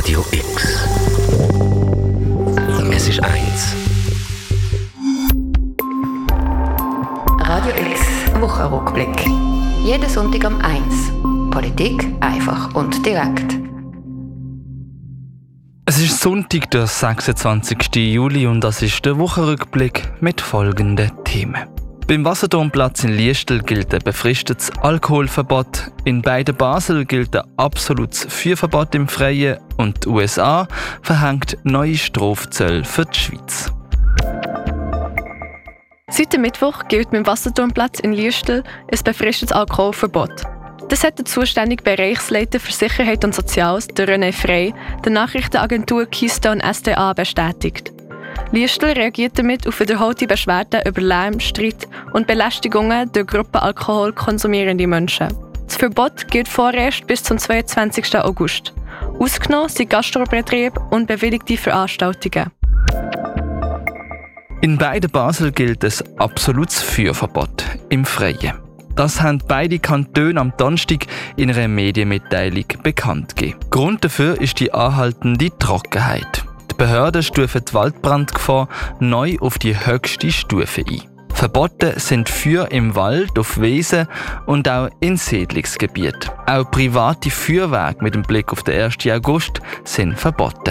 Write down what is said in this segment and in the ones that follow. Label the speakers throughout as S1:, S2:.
S1: Radio X. Es ist 1.
S2: Radio X Wochenrückblick. Jeden Sonntag um 1. Politik einfach und direkt.
S3: Es ist Sonntag, der 26. Juli, und das ist der Wochenrückblick mit folgenden Themen. Beim Wasserturmplatz in Liestal gilt ein befristetes Alkoholverbot. In beiden Basel gilt ein absolutes Führverbot im Freien und die USA verhängt neue Strafzölle für die Schweiz.
S4: Seit dem Mittwoch gilt beim Wasserturmplatz in Liestal ein befristetes Alkoholverbot. Das hat der zuständige Bereichsleiter für Sicherheit und Soziales, der René Frey, der Nachrichtenagentur Keystone SDA bestätigt. Liestal reagiert damit auf wiederholte Beschwerden über Lärm, Streit und Belästigungen durch Gruppen Alkohol konsumierende Menschen. Das Verbot gilt vorerst bis zum 22. August. Ausgenommen sind Gastrobetriebe und bewilligte Veranstaltungen.
S3: In beiden Basel gilt ein absolutes Führverbot im Freien. Das haben beide Kantone am Donnerstag in einer Medienmitteilung bekannt gegeben. Grund dafür ist die anhaltende Trockenheit. Die Behörden stufen die Waldbrandgefahr neu auf die höchste Stufe ein. Verboten sind Feuer im Wald, auf Wiesen und auch in Siedlungsgebieten. Auch private Feuerwerke mit dem Blick auf den 1. August sind verboten.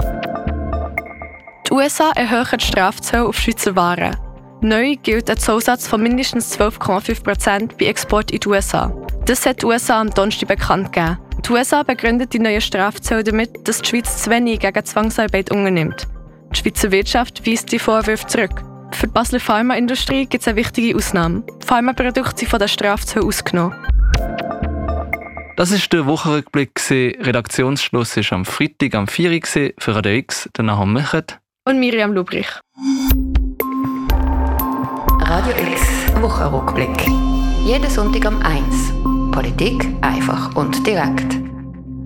S4: Die USA erhöhen die Strafzölle auf Schweizer Waren. Neu gilt ein Zollsatz von mindestens 12,5% bei Export in die USA. Das hat die USA am Donnerstag bekannt gegeben. Die USA begründet die neuen Strafzölle damit, dass die Schweiz zu wenig gegen Zwangsarbeit unternimmt. Die Schweizer Wirtschaft weist die Vorwürfe zurück. Für die Basler Pharmaindustrie gibt es eine wichtige Ausnahme. Pharmaprodukte sind von den Strafzöllen ausgenommen.
S3: Das war der Wochenrückblick. Redaktionsschluss war am Freitag am 4 Uhr für Radio X. Danach haben wir
S4: und Miriam Lubrich.
S2: Radio X Wochenrückblick. Jeden Sonntag um 1. Politik einfach und direkt.